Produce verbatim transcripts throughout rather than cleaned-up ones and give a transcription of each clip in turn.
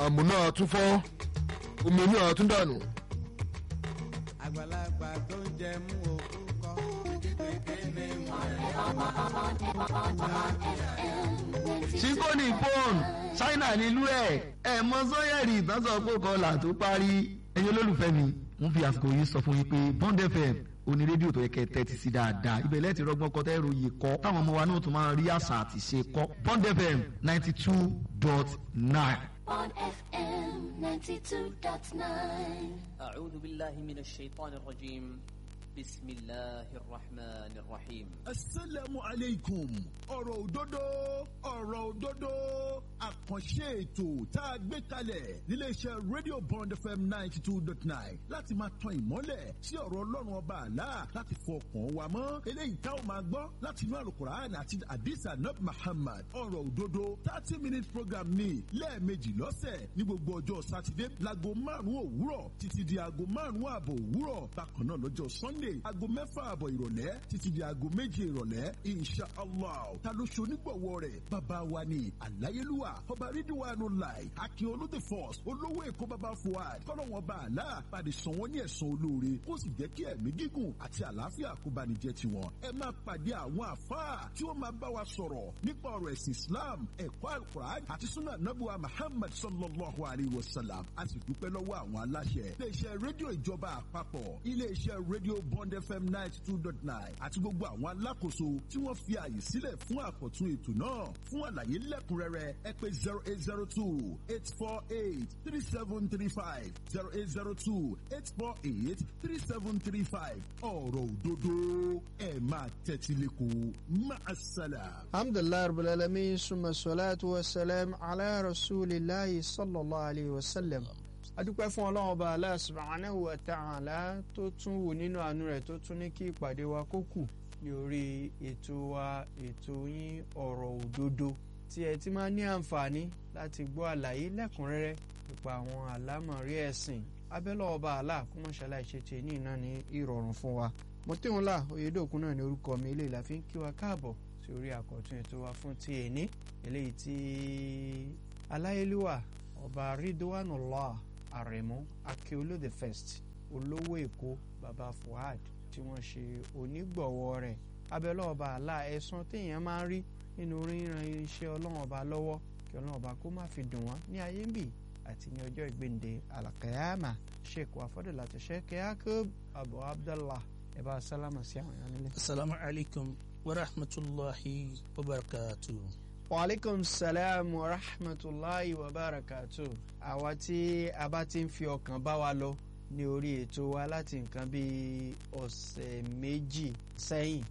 àmúná àtúnfọ́ omi inú àtúndànù. àgbàlagbà tó ń jẹ mú òkú kọ́ kékeré mọ́ síkóní pọ́ùn ṣáínà nílùú ẹ̀ ẹ̀ mọ sọ́yẹ̀rì ìtànsán pò kọlà tó parí. ẹ̀yin olólùfẹ́ mi ń fi àsìkò yìí sọ fún yín pé Bond F M oní rédíò tó yẹ kẹ́ tẹ́tí sí dáadáa ibẹ̀ lẹ́ẹ̀tì rọgbọ́n kọ́ tẹ́ ròyìn kọ́ táwọn ọmọ wa náà tún máa rí àṣà àti ṣe kọ́. Bond F M ninety two dot nine. Bond F M ninety-two point nine. أعوذ بالله من الشيطان الرجيم بسم الله الرحمن الرحيم. Assalamu alaikum. ọ̀rọ̀ òdodo ọ̀rọ̀ òdodo àkànṣe ètò tá a gbé kalẹ̀ níléeṣẹ́ rédíò Bond F M ninety two dot nine láti máa tan ìmọ́lẹ̀ sí ọ̀rọ̀ ọlọ́run ọba àlá láti fọkàn wa mọ́ eléyìí tá ò máa gbọ́ láti inú àlùkùránì àti àdìsá nab Muhammad. ọ̀rọ̀ òdodo thirty minute program ní lẹ́ẹ̀mejì lọ́sẹ̀ ní gbogbo ọjọ́ sátidé láago márùn-ún òwúrọ̀ títí di aago márùn-ún ààbọ̀ òwúrọ̀ bákan náà lọ́jọ́ sunday aago mẹ́fà ààbọ̀ ìrọ̀lẹ́ títí di aago méje ìrọ̀lẹ́ insha allah ta ló ṣe onígbọ̀wọ́ rẹ̀ bàbá wa ni aláyélúwà ọba rídíwánu láì akíọlù the first olówó èkó bàbá fuad kọ́lọ́wọ́n ọba àlá pàdé sàn wọ́n ní ẹ̀san olóore kó sì jẹ́ kí ẹ̀mí gígùn àti àlàáfíà kó bá ní jẹ́ tiwọn. ẹ máa pàdé àwọn àfáà tí wọ́n máa bá wa sọ̀rọ̀ nípa ọ̀rọ̀ ẹ̀sìn islam ẹ̀kọ́ alukur'an àti sunnah nabuwa muhammad sallallahu alayhi wa sallam a sì dúpẹ́ lọ́wọ́ àwọn aláṣẹ iléeṣẹ́ rédíò ìjọba àpapọ̀ iléeṣẹ́ rédíò Bond F M ninety two dot nine àti gbogbo àwọn alákòóso tí wọ́n fi àyè sílẹ̀ fún àkọ́tún ètò náà. fún àlàyé lẹ́kùnrẹ́rẹ́ ẹ pè zero eight zero two eight four eight three seven three five zero eight zero two eight four eight three seven three five. ọ̀rọ̀ òdodo ẹ máa tẹ́tí lẹ́kọ̀ọ́ máa sálà. alhamdulilayi rabbil alamin summa salatu wa salam ala rasulillahi sallallahu alayhi wa sallam. adúpẹ́ fún ọlọ́run ọba Allah subhanahu wa ta'ala tó tún wò nínú àánú rẹ̀ tó tún ní kí ìpàdé wa kó kù ní orí ètò wa ètò yín ọ̀rọ̀ òdodo tí ẹ ti máa ní àǹfààní láti gbọ́ àlàyé lẹ́kùnrẹ́rẹ́ nípa àwọn àlámọ̀rí ẹ̀sìn abẹ́lẹ̀ ọba Allah kó mọ̀ ṣàlàyé ṣe tiẹ̀ ní iná ní ìrọ̀rùn fún wa. Mọ́tẹ́wọ́nlá Oyèdòkun náà ní orúkọ mi eléyìí la fi ń kí wa káàbọ̀ sí orí àkọ́tún ètò wa fún ti èní eléyìí tí aláyélúwà ọba Ridwanullah Àrẹ̀mú Akíọlù the first olówó èkó baba Fuad tí wọ́n ṣe onígbọ̀wọ́ rẹ̀ abẹ́lẹ́ ọba àlá ẹ̀san téèyàn máa ń rí nínú ríran iṣẹ́ ọlọ́run ọba lọ́wọ́ kí ọlọ́run ọba kó má fi dùn wọ́n ní ayé ń bì àti ní ọjọ́ ìgbéǹde alakayama sheikh afọdùlàtò sheikh yakub abu abdullah ẹ bá sálámà sí àwọn èèyàn nílé. asalaamu alaykum wa rahmatulahi wa barakatu. wa aleykum salaam wa rahmatulahi wa barakatu. àwa tí a bá ti ń fi ọkàn bá wa lọ ní orí ètò wa láti nǹkan bíi ọ̀sẹ̀ méjì sẹ́yìn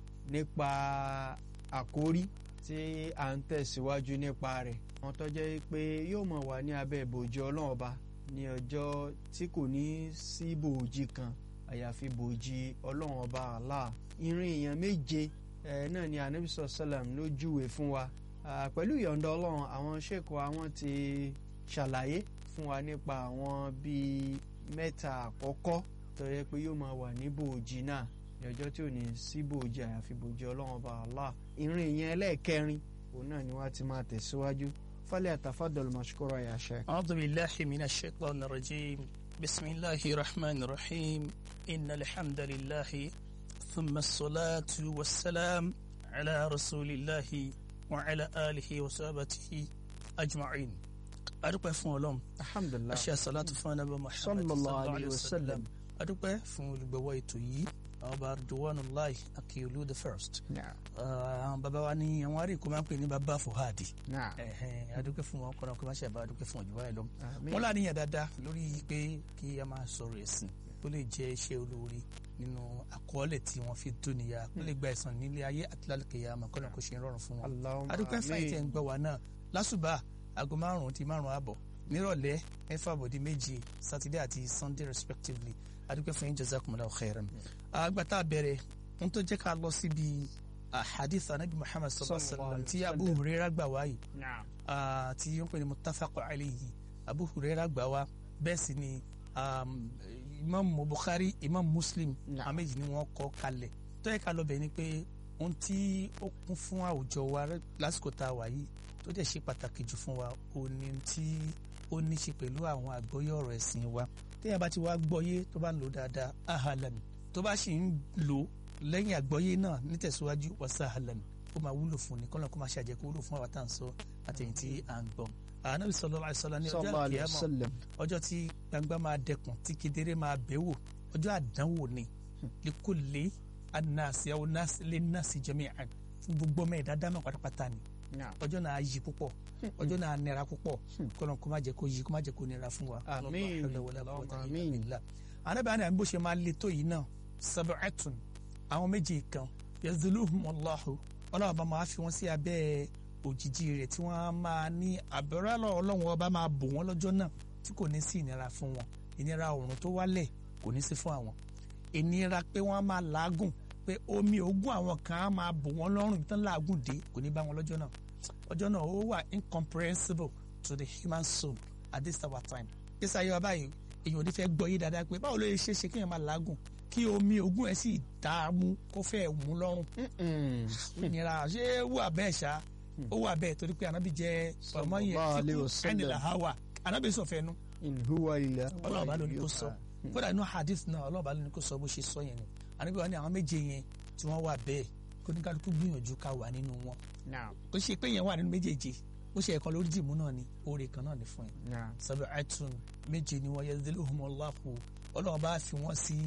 nípa àkórí tí à ń tẹ̀síwájú nípa rẹ̀ wọn tó jẹ́ pé yóò máa wà ní abẹ́ ìbòjì ọlọ́run ọba ní ọjọ́ tí kò ní sí bòjì kan àyàfi bòjì ọlọ́run ọba Allah. ìrìn èèyàn méje ẹ̀ náà ni Ànábì sọ́sálàm ló júwe fún wa pẹ̀lú ìyọ̀ǹda ọlọ́run àwọn ṣèkọ àwọn ti ṣàlàyé fún wa nípa àwọn bíi mẹ́ta àkọ́kọ́ tó yẹ pé yóò máa wà ní bòjì náà ní ọjọ́ tí ò ní sí bòjì àyàfi bòjì ọlọ́run ọba Allah. ìrìn ìyẹn ẹlẹ́ẹ̀kẹrin òun náà ni wọ́n ti máa tẹ̀síwájú. فليتفضل مشكورا يا شيخ. أعوذ بالله من الشيطان الرجيم بسم الله الرحمن الرحيم إن الحمد لله ثم الصلاة والسلام على رسول الله وعلى آله وصحبه أجمعين. adúpẹ́ fún Ọlọ́run alhamdulillah aṣẹ salatu fún Ànábì Muhammad sallallahu alayhi wa sallam. adúpẹ́ fún olùgbọ̀wọ́ ètò yìí ọba Ridwanullahi Akíọlù the first. àwọn bàbá wa ní àwọn arí kò máa ń pè ní bàbá Fuhadi. adúpẹ́ fún wọn kọ́nà kó má ṣe àbá adúpẹ́ fún ọ̀jọ̀gbọ́n ẹ̀ lọ. wọ́n láníyàn dáadáa lórí pé kí a máa sọ̀rọ̀ ẹ̀sìn kó lè jẹ́ iṣẹ́ olóore nínú àkọọ́lẹ̀ tí wọ́n fi tó níyà kó lè gba ẹ̀san nílé ayé àti lálùkẹ́yà àmọ́ kọ́nà kó ṣe rọrùn fún wọn. adúpẹ́ fún àìtẹ́ ń gbọ́ wa náà lásùbà aago márùn-ún ti márùn-ún àbọ̀ nírọ̀lẹ́ mẹ́fà bòdì méje sátidé àti sunday respectively adúpẹ́ fún yín jazakumullahu khairan. àgbàtà bẹ̀rẹ̀ ń tó jẹ́ ká lọ síbi hadith anabi muhammad sallallahu alaihi wa sallam tí abu huraira gbà wá yìí tí ó ń pè ní muttafaqun alayhi abu huraira gbà wá bẹ́ẹ̀ sì ni imam bukhari imam muslim àméjì ni wọ́n kọ kalẹ̀ tó yẹ ká lọ bẹ̀ ni pé ohun tí ó kún fún àwùjọ wa lásìkò tá a wà yìí tó dẹ̀ ṣe pàtàkì jù fún wa òní tí ó ní ṣe pẹ̀lú àwọn àgbọ́yé ọ̀rọ̀ ẹ̀sìn wa téèyàn bá ti wá gbọ́yé tó bá ń lò dáadáa ahalan tó bá sì ń lò lẹ́yìn àgbọ́yé náà nítẹ̀síwájú wasahalan ó máa wúlò fún ni kọ́nà kó máa ṣàjẹkù wúlò fún àwọn tá à ń sọ àtẹ̀yìn tí à ń gbọ́. Ànábì sallallahu alaihi wasallam ní ọjọ́ àkíyàmọ̀ ọjọ́ tí gbangba máa dẹkùn tí kedere máa bẹ̀wò ọjọ́ àdánwò ni likulli an-nasi aw nas lin-nasi jami'an fún gbogbo ọmọ ẹ̀dá dámọ̀ pátápátá ni ọjọ́ náà yí púpọ̀ ọjọ́ náà nira púpọ̀ kọ́nà kó má jẹ́ kó yí kó má jẹ́ kó nira fún wa. àmín àmín. Ànábì àná bó ṣe máa le tó yìí náà sab'atun àwọn méjì kan yazuluhumullahu ọlọ́run bá máa fi wọ́n sí abẹ́ òjìji rẹ̀ tí wọ́n máa ní àbẹ̀rẹ̀ ọlọ́run ọba máa bò wọ́n lọ́jọ́ náà tí kò ní sí ìnira fún wọn ìnira òòrùn tó wálẹ̀ kò ní sí fún àwọn ìnira pé wọ́n máa làágùn pé omi òògùn àwọn kan á máa bò wọ́n lọ́rùn ibi tán làágùn dé kò ní bá wọn lọ́jọ́ náà ọjọ́ náà ó wà incomprehensible to the human soul at this our time. yíṣà ayé wa báyìí èèyàn ò ní fẹ́ gbọ́ yé dáadáa pé báwo ló lè ṣe é ṣe kéèyàn máa làágùn kí omi òògùn ẹ̀ sì dààmú kó fẹ́ mú lọ́rùn ìnira ṣé wà bẹ́ẹ̀ ṣá ó wà bẹ́ẹ̀ torí pé anabi jẹ́ ọmọ yẹn ẹni là á wà anabi sọ fẹ́ nu ọlọ́run bá lóní kó sọ kódà inú hadith náà ọlọ́run bá lóní kó sọ bó ṣe sọ yẹn ni anabi wà ní àwọn méje yẹn tí wọ́n wà bẹ́ẹ̀ kó ní kálukú gbìyànjú ká wà nínú wọn kó ṣe pé yẹn wà nínú méjèèjì bó ṣe ẹ̀kan lórí dìmú náà ni oore kan náà ni fún yẹn sábẹ́ àìtún méje ni wọ́n yazilluhumullahu ọlọ́run bá fi wọ́n sí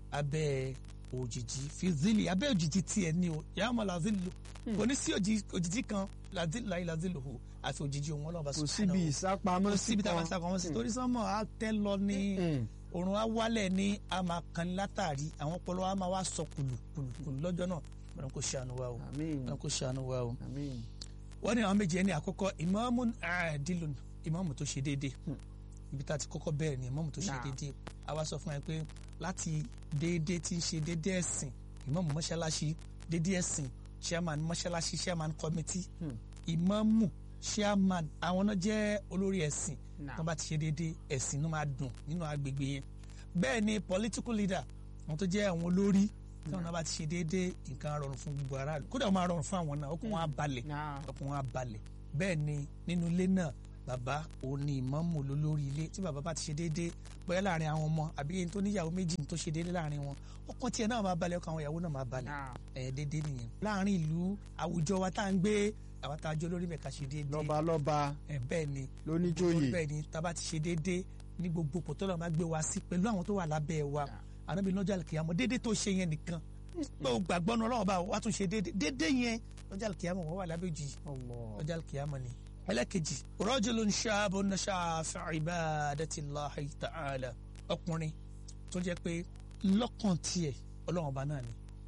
abẹ́ òjìji fi zili abẹ́ òjìji tiẹ̀ ni o yàrá la zilu kò ní sí òjìji kan láì la zilu o àfi òjìji òun ọlọ́ọ̀bá kò síbi ìsápamọ́ sí kan kò síbi ìsápamọ́ sí torí sọ́mọ́ á tẹ́ lọ ní òrùn á wálẹ̀ ní a máa kan látàrí àwọn ọpọlọ á máa wá sọ kùlùkùlù lọ́jọ́ náà wọn kò ṣàánú wa o wọn kò ṣàánú wa o. wọ́n ní àwọn méjì ẹni àkọ́kọ́ ìmáàmù àdìlùn ìmáàmù tó ṣe déédéé ibi tá a ti kọ́kọ́ bẹ̀rẹ̀ ni ìmáàmù tó ṣe déédéé a wá sọ fún ẹ pé láti déédéé tí ń ṣe déédéé ẹ̀sìn ìmáàmù mọ́ṣáláṣí déédéé ẹ̀sìn chairman mọ́ṣáláṣí chairman committee ìmáàmù chairman àwọn náà jẹ́ olórí ẹ̀sìn tó bá ti ṣe déédéé ẹ̀sìn ló máa dùn nínú agbègbè yẹn bẹ́ẹ̀ ni political leader àwọn tó jẹ́ àwọn olórí tí wọn náà bá ti ṣe déédéé nǹkan rọrùn fún gbogbo aráàlú kódà wọn máa rọrùn fún àwọn náà ọkùn wọn á balẹ̀ ọkùn wọn á balẹ̀ bẹ́ẹ̀ ni nínú ilé náà bàbá òun ni ìmáàmù olólórí ilé tí bàbá bá ti ṣe déédéé bóyá láàrin àwọn ọmọ àbí ẹni tó níyàwó méjì tó ṣe déédéé láàrin wọn ọkàn tiẹ̀ náà máa balẹ̀ ọkàn àwọn ìyàwó náà máa balẹ̀ ẹ̀ déédéé nìyẹn láàrin ìlú àwùjọ wa tá à ń gbé àwọn tá a jọ lórí bẹ̀ka ṣe déédéé lọ́ba lọ́ba ẹ̀ bẹ́ẹ̀ ni lóníjòyè bẹ́ẹ̀ ni tá a bá ti ṣe déédéé ní gbogbo pòtọ́lọ́ máa gbé wa sí pẹ̀lú àwọn tó wà lábẹ́ wa ànábì lọ́jà kìyàmọ́ déédéé tó ṣe yẹn nìkan pé o gbàgbọ́ náà ọlọ́run bá wa tún ṣe déédéé déédéé yẹn lọ́jà kìyàmọ́ wọ́n wà lábẹ́ òjì lọ́jà kìyàmọ́ ni ẹlẹ́kejì rajulun shabun nasha'a fi ibadatillahi ta'ala ọkùnrin tó jẹ́ pé lọ́kàn tiẹ̀ ọlọ́run ọba náà ni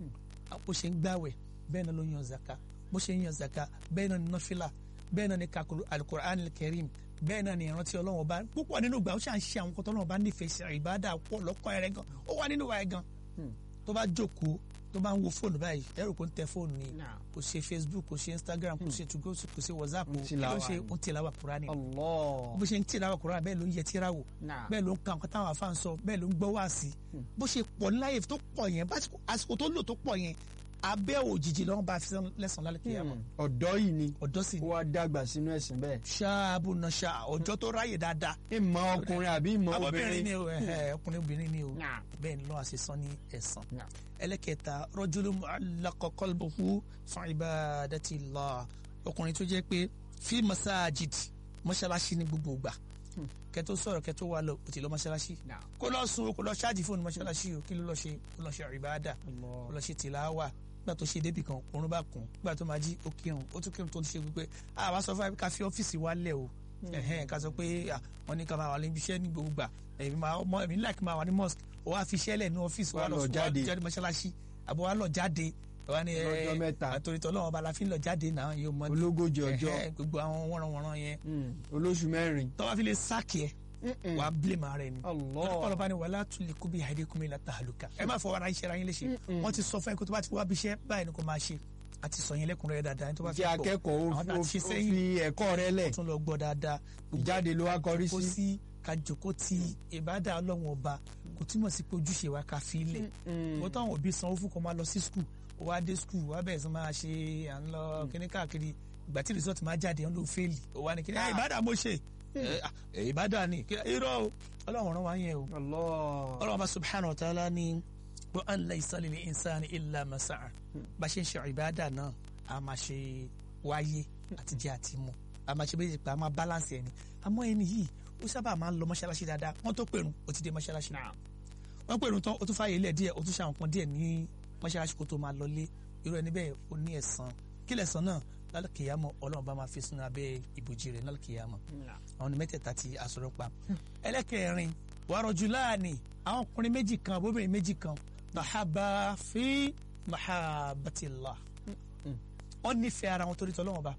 bó ṣe ń gbàwẹ̀ bẹ́ẹ̀ náà ló yan zaka bó ṣe ń yan zaka bẹ́ẹ̀ náà ni nọ́fìlà bẹ́ẹ̀ náà ni kakulu alukur'an al-karim bẹ́ẹ̀ náà ni ìrántí ọlọ́run ọba púpọ̀ nínú ìgbà ó ṣàn ṣe àwọn kọ́tọ́ ọlọ́run ọba nífẹ̀ẹ́ sí ìbádà pọ̀ lọ́kàn rẹ̀ gan ó wà nínú wa ẹ̀ gan tó bá jókòó tó bá ń wo fóònù báyìí ẹrù kò ń tẹ fóònù ni kò ṣe Facebook kò ṣe Instagram kò ṣe tugo kò ṣe WhatsApp kò ṣe ń tìláwà Kùránì bó ṣe ń tìláwà Kùránì bẹ́ẹ̀ ló ń yẹ tíra wò bẹ́ẹ̀ ló ń ka nǹkan táwọn afáàn sọ bẹ́ẹ̀ ló ń gbọ́ wáàsí bó ṣe pọ̀ níláyè tó pọ̀ yẹn àsìkò tó lò tó pọ̀ yẹn abẹ́ òjijì lọ́wọ́ bá fi lẹ́sàn lálẹ́ kíyàmọ́. ọ̀dọ́ yìí ni ọ̀dọ́ sì ni ó wá dàgbà sínú ẹ̀sìn bẹ́ẹ̀. ṣáàbù náà ṣá ọjọ́ tó ráyè dáadáa. ìmọ̀ ọkùnrin àbí ìmọ̀ obìnrin ni o ọkùnrin obìnrin ni o bẹ́ẹ̀ ni lọ́wọ́ àṣesán ní ẹ̀sán. ẹlẹ́kẹta rajulun mu'allaqa qalbuhu fi ibadatillah ọkùnrin tó jẹ́ pé fi masajid mọ́ṣáláṣí ní gbogbo ìgbà kẹtó sọ̀rọ̀ kẹtó wà lọ òtí lọ mọ́ṣáláṣí kó lọ sùn kó lọ ṣáàjì fóònù mọ́ṣáláṣí o kí ló lọ ṣe kó lọ ṣe ìbáàdà kó lọ ṣe tìláwà nígbà tó ṣe débì kan òun bá kùn nígbà tó máa jí ó kírun ó tún kírun tó ń ṣe wípé àwa sọ fún wa ká fi ọ́fíìsì wa lẹ̀ o ká sọ pé wọ́n ní ká máa wà níbi iṣẹ́ ní gbogbo gbà èmi láì kí máa wà ní mosque ó wá fi iṣẹ́ lẹ̀ ní ọ́fíìsì wa lọ jáde mọ́ṣáláṣí àbọ̀ wa lọ jáde wa ni ẹ àtòrítọ́ lọ́wọ́ ọba la fi ń lọ jáde náà yóò mọ ológójì ọjọ́ gbogbo àwọn wọ́nranwọ́nran yẹn olóṣù mẹ́rin tọ́wọ́ fi lè sáàkì ẹ wàá blame ara ẹni ọlọ́pàá bá ní wàhálà tún lè kú bí àìdínkù mi láta àlùkà ẹ má fọwọ́ ara iṣẹ́ ara yín léṣe wọ́n ti sọ fún ẹ kó tó bá ti wá bí iṣẹ́ báyìí ni kò máa ṣe àti sọ yín lẹ́kùnrin rẹ dáadáa ní tó bá fi kọ́ akẹ́kọ̀ọ́ ó fi ẹ̀kọ́ rẹ lẹ̀ tún lọ gbọ́ dáadáa ìjáde ló wá kọrí sí kájòkó ti ìbádà ọlọ́run ọba kò túmọ̀ sí pé ojúṣe wa ká fi lẹ̀ wọ́n táwọn òbí sanwó fún kọ́ máa lọ sí skul ó wá dé skul wá bẹ̀rẹ̀ sí máa ṣe à ń lọ kíní káàkiri ìgbà tí result máa jáde ń lò fẹ́ẹ̀lì ó wá ní kíní ìbádà mo ṣe ìbádà ni irọ́ ọlọ́run rán wa yẹn o ọlọ́run bá subhanahu wa ta'ala ni wa an laysa lil insani illa ma sa'a bá ṣe ń ṣe ìbádà náà a máa ṣe wáyé àti jẹ àti mu a máa ṣe bẹ́ẹ̀ pé a máa balance ẹni àmọ́ ẹni yìí ó sábà máa ń lọ mọ́ṣáláṣí dáadáa wọ́n tó pèrún ó ti dé mọ́ṣáláṣí náà wọ́n pèrún tán ó tún fààyè ilẹ̀ díẹ̀ ó tún ṣàwọn kan díẹ̀ ní mọ́ṣáláṣí kó tó máa lọlé irú ẹni bẹ́ẹ̀ ó ní ẹ̀san kí lẹ̀san náà lálùkìyàmọ̀ ọlọ́run bá máa fi sínú abẹ́ ìbòjì rẹ̀ lálùkìyàmọ̀ àwọn ní mẹ́tẹ̀ẹ̀ta ti àsọ̀rọ̀ pa ẹlẹ́kẹ̀rin warajulani àwọn ọkùnrin méjì kan obìnrin méjì kan mahaba fi mahabatillah wọ́n nífẹ̀ẹ́ ara wọn torí tọ́lọ́wọ́n bá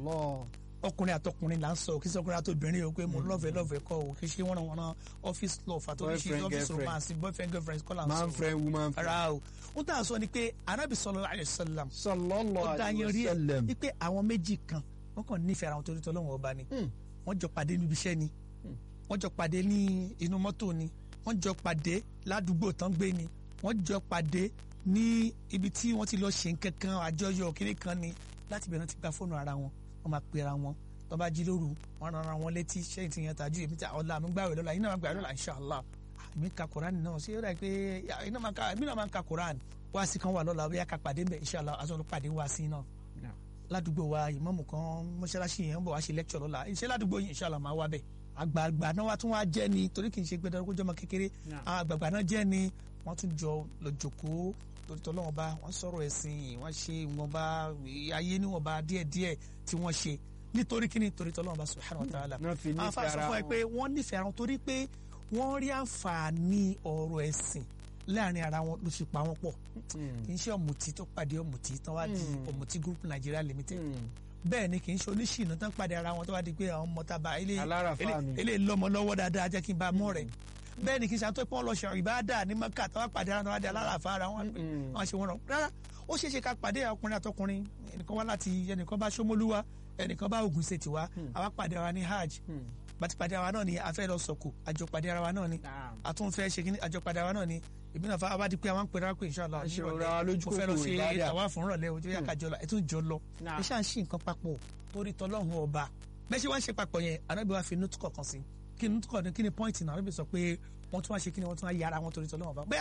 ọkùnrin àtọkùnrin là ń sọ kí sọkùnrin àtọbìnrin o pé mo lọ́fẹ̀ẹ́ lọ́fẹ̀ẹ́ kọ́ o kì í ṣe wọ́n wọn náà office love àtọ́jú office romance boyfriend girlfriend kọ́ là ń sọ man friend woman friend. ara o n tà sọ ni pé Ànábì sallallahu alaihi wasallam sallallahu ó dá yẹn rí ẹ ni pé àwọn méjì kan wọ́n kàn nífẹ̀ẹ́ ara wọn torí tọ́lọ́wọ́n ọba ni wọ́n jọ pàdé níbi iṣẹ́ ni wọ́n jọ pàdé ní inú mọ́tò ni wọ́n jọ pàdé ládùúgbò tán gbé ni wọ́n jọ pàdé ní ibi tí wọ́n ti lọ ṣe nǹkan kan àjọyọ̀ kiri kan ni láti bẹ̀rẹ̀ ti gba fóònù ara wọn wọ́n máa pera wọn tó bá jí lóru wọ́n ran ara wọn létí ṣẹ́yìn tí yẹn tajú èmi tí ọ̀la mi gbàwé lọ́la yìí náà máa gbàwé lọ́la inshallah èmi ka koran náà ṣé ó dà pé èmi náà máa ka koran wá sí kan wà lọ́la bóyá ká pàdé mbẹ inshallah aṣọ ló pàdé wá sí náà ládùúgbò wa ìmáàmù kan mọ́ṣáláṣí yẹn ń bọ̀ wá ṣe lecture lọ́la iṣẹ́ ládùúgbò yìí inshallah máa wá bẹ̀ àgbààgbà náà wá tún wá jẹ́ ni torí kì í ṣe gbẹdọ̀ kó jọmọ kékeré àwọn àgbààgbà náà jẹ́ ni wọ́n tún jọ lọ jòkóó torí tọ́lọ́wọ́n bá wọ́n sọ̀rọ̀ ẹ̀sìn wọ́n ṣe ìwọ̀nba ayé níwọ̀nba díẹ̀díẹ̀ tí wọ́n ṣe nítorí kí ni torí tọ́lọ́wọ́n bá subhanahu wa ta'ala àwọn afáàsọ fún ẹ pé wọ́n nífẹ̀ẹ́ ara wọn torí pé wọ́n rí àǹfààní ọ̀rọ̀ ẹ̀sìn láàrin ara wọn ló ṣe pa wọn pọ̀ kì í ṣe ọ̀mùtí tó pàdé ọ̀mùtí tán wá di ọ̀mùtí group Nigeria limited bẹ́ẹ̀ ni kì í ṣe oníṣìnà tán pàdé ara wọn tó wá di pé àwọn ọmọ tábà ilé lọ́mọ lọ́wọ́ dáadáa jẹ́ kí n bá mọ́ rẹ̀ bẹ́ẹ̀ ni kì í ṣe àtọ́ ìpọ́n lọ ṣe ìbáàdà ní Mẹ́kà tó wá pàdé ara wọn wá di aláràfà ara wọn wọn ṣe wọn rọ rárá ó ṣeé ṣe ká pàdé ọkùnrin àtọkùnrin ẹnìkan wá láti ẹnìkan bá Ṣómólúwá ẹnìkan bá Ògùn ṣe tiwa àwa pàdé ara wa ní hajj bàtí pàdé ara wa náà ni afẹ́ lọ sọ̀kò àjọ pàdé ara wa náà ni àtúnfẹ́ ṣe kí ni àjọ pàdé ara wa náà ni ìbí náà fáwọn abádìí pé àwọn ń pè rárá pé inshallah mo fẹ́ lọ ṣe ìtàwá fún rọ̀lẹ́ ojú yàkájọ lọ ẹ̀tún jọ lọ ẹ ṣáà ń ṣe nǹkan papọ̀ torí tọ́lọ́run ọba bẹ́ẹ̀ ṣe wá ń ṣe papọ̀ yẹn Ànábì wa fi nútùkọ̀ kan sí kí nútùkọ̀ ní kí ni pọ́ìntì náà Ànábì sọ pé wọ́n tún wá ṣe kí ni wọ́n tún wá yára wọn torí tọ́lọ́run ọba